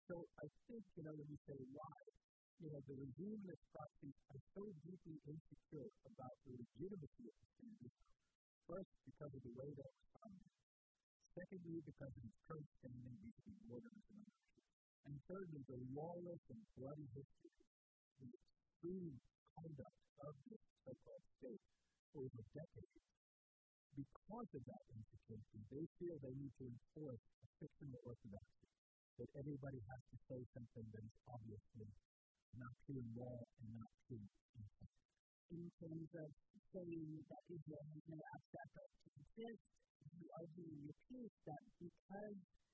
So I think, when you say why, the regimeless proxies are so deeply insecure about the legitimacy of the standard, first, because of the way that it was founded, secondly, because of its current standing between borders and monarchy, and thirdly, the lawless and bloody history, the extreme conduct of this so-called state over decades. Because of that insecurity, they feel they need to enforce a fictional orthodoxy, that everybody has to say something that is obviously not true in law and not true in fact. In terms of saying that Israel has no abstract right to exist, you argue in your piece that because